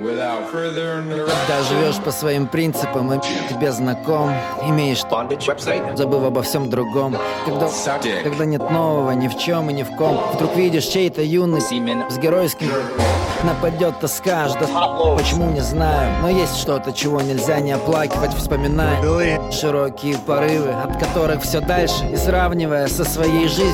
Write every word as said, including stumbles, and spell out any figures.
Когда живешь по своим принципам и тебе знаком, имеешь забыв обо всем другом. Когда, когда нет нового ни в чем и ни в ком, вдруг видишь чей-то юный с геройским нападет тоска, ждет. Почему, не знаю, но есть что-то, чего нельзя не оплакивать, вспоминая широкие порывы, от которых все дальше, и сравнивая со своей жизнью.